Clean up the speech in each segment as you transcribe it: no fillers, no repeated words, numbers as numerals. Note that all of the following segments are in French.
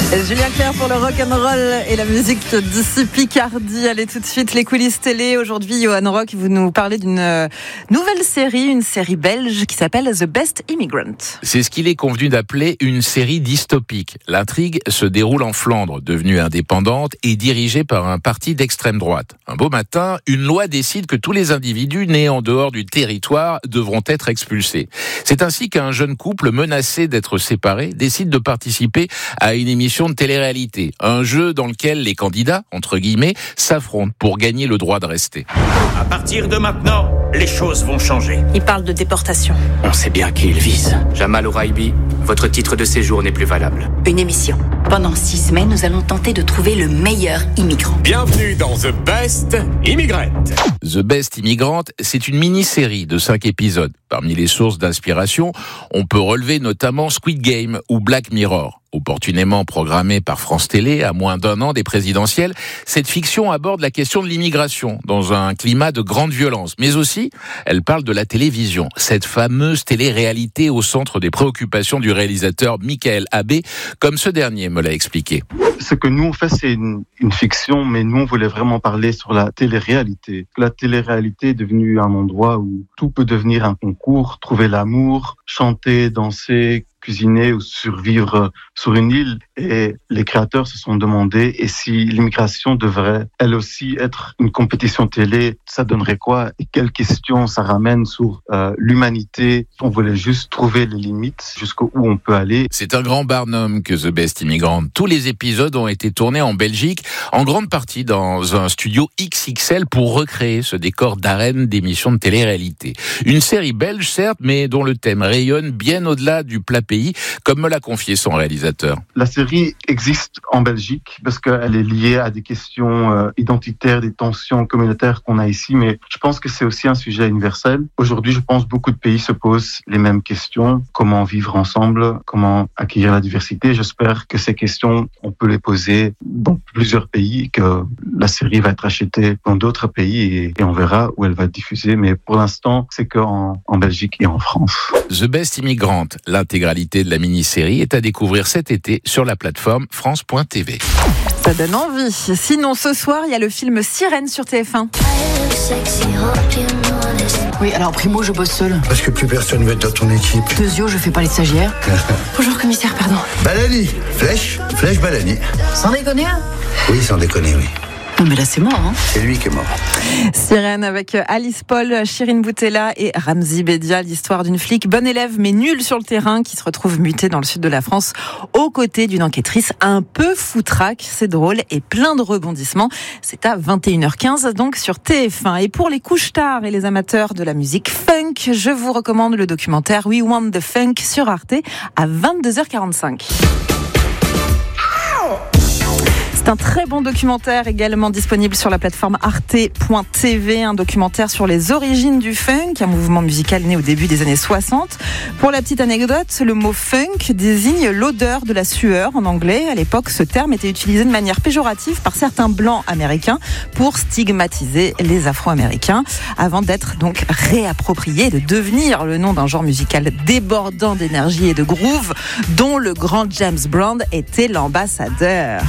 Julien Clerc pour le rock'n'roll et la musique d'ici Picardie. Allez tout de suite, les coulisses télé. Aujourd'hui, Johan Rock, vous nous parlez d'une nouvelle série, une série belge qui s'appelle The Best Immigrant. C'est ce qu'il est convenu d'appeler une série dystopique. L'intrigue se déroule en Flandre, devenue indépendante et dirigée par un parti d'extrême droite. Un beau matin, une loi décide que tous les individus nés en dehors du territoire devront être expulsés. C'est ainsi qu'un jeune couple menacé d'être séparé décide de participer à une émission de télé-réalité, un jeu dans lequel les candidats, entre guillemets, s'affrontent pour gagner le droit de rester. À partir de maintenant, les choses vont changer. Il parle de déportation. On sait bien qui il vise. Jamal Ouraibi, votre titre de séjour n'est plus valable. Une émission. Pendant 6 semaines, nous allons tenter de trouver le meilleur immigrant. Bienvenue dans The Best Immigrant. The Best Immigrant, c'est une mini-série de 5 épisodes. Parmi les sources d'inspiration, on peut relever notamment Squid Game ou Black Mirror. Opportunément programmée par France Télé à moins d'1 an des présidentielles, cette fiction aborde la question de l'immigration dans un climat de grande violence. Mais aussi, elle parle de la télévision, cette fameuse télé-réalité au centre des préoccupations du réalisateur Michael Abbé, comme ce dernier me l'a expliqué. Ce que nous on fait, c'est une fiction, mais nous on voulait vraiment parler sur la télé-réalité. La télé-réalité est devenue un endroit où tout peut devenir un concours, trouver l'amour, chanter, danser, cuisiner ou survivre sur une île. Et les créateurs se sont demandé, et si l'immigration devrait elle aussi être une compétition télé, ça donnerait quoi? Et quelles questions ça ramène sur l'humanité? On voulait juste trouver les limites jusqu'où on peut aller. C'est un grand barnum que The Best Immigrant. Tous les épisodes ont été tournés en Belgique, en grande partie dans un studio XXL pour recréer ce décor d'arène d'émissions de télé-réalité. Une série belge certes, mais dont le thème rayonne bien au-delà du plat pays, comme me l'a confié son réalisateur. La série existe en Belgique parce qu'elle est liée à des questions identitaires, des tensions communautaires qu'on a ici, mais je pense que c'est aussi un sujet universel. Aujourd'hui, je pense que beaucoup de pays se posent les mêmes questions. Comment vivre ensemble? Comment accueillir la diversité? J'espère que ces questions, on peut les poser dans plusieurs pays, que la série va être achetée dans d'autres pays et on verra où elle va être diffusée. Mais pour l'instant, c'est qu'en Belgique et en France. The Best Immigrant, l'intégralité de la mini-série est à découvrir cet été sur la plateforme France.tv. Ça donne envie. Sinon, ce soir, il y a le film Sirène sur TF1. Oui, alors primo, je bosse seul. Parce que plus personne veut être dans ton équipe. Deuxio, je fais pas les stagiaires. Bonjour commissaire, pardon. Balani, flèche Balani. Sans déconner, hein? Oui, sans déconner, oui. Non mais là c'est mort, hein. C'est lui qui est mort. Sirène avec Alice Paul, Chirine Boutella et Ramzi Bedia, l'histoire d'une flic bonne élève mais nulle sur le terrain qui se retrouve mutée dans le sud de la France aux côtés d'une enquêtrice un peu foutraque. C'est drôle et plein de rebondissements. C'est à 21h15 donc sur TF1. Et pour les couches-tard et les amateurs de la musique funk, je vous recommande le documentaire We Want the Funk sur Arte à 22h45. C'est un très bon documentaire également disponible sur la plateforme arte.tv, un documentaire sur les origines du funk, un mouvement musical né au début des années 60. Pour la petite anecdote, le mot funk désigne l'odeur de la sueur en anglais. À l'époque, ce terme était utilisé de manière péjorative par certains blancs américains pour stigmatiser les Afro-Américains, avant d'être donc réapproprié et de devenir le nom d'un genre musical débordant d'énergie et de groove dont le grand James Brown était l'ambassadeur.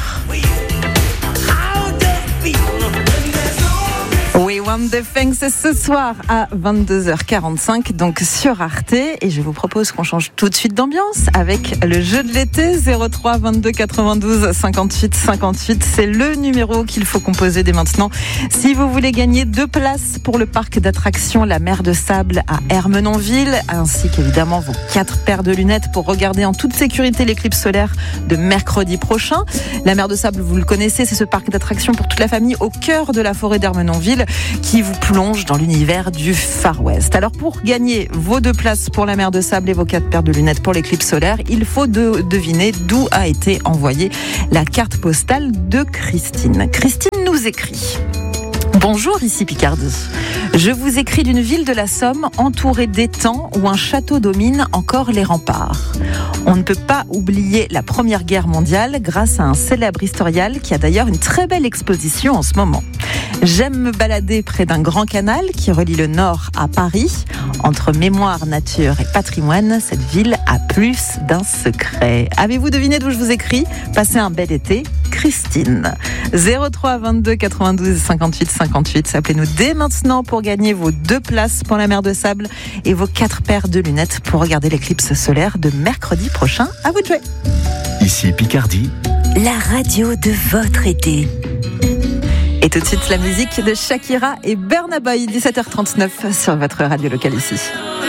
We Want the Funk, c'est ce soir à 22h45, donc sur Arte. Et je vous propose qu'on change tout de suite d'ambiance avec le jeu de l'été. 03 22 92 58 58. C'est le numéro qu'il faut composer dès maintenant si vous voulez gagner 2 places pour le parc d'attractions La Mer de Sable à Ermenonville, ainsi qu'évidemment vos 4 paires de lunettes pour regarder en toute sécurité l'éclipse solaire de mercredi prochain. La Mer de Sable, vous le connaissez, c'est ce parc d'attractions pour toute la famille au cœur de la forêt d'Ermenonville qui vous plonge dans l'univers du Far West. Alors pour gagner vos 2 places pour la Mer de Sable et vos 4 paires de lunettes pour l'éclipse solaire, il faut deviner d'où a été envoyée la carte postale de Christine. Christine nous écrit: Bonjour, ici Picardie. Je vous écris d'une ville de la Somme entourée d'étangs où un château domine encore les remparts. On ne peut pas oublier la Première Guerre mondiale grâce à un célèbre historial qui a d'ailleurs une très belle exposition en ce moment. J'aime me balader près d'un grand canal qui relie le nord à Paris. Entre mémoire, nature et patrimoine, cette ville a plus d'un secret. Avez-vous deviné d'où je vous écris ? Passez un bel été, Christine. 03 22 92 58 58. Appelez-nous dès maintenant pour gagner vos 2 places pour la mer de Sable et vos 4 paires de lunettes pour regarder l'éclipse solaire de mercredi prochain. À vous de jouer. Ici Picardie, la radio de votre été. Et tout de suite, la musique de Shakira et Burna Boy, 17h39 sur votre radio locale ici.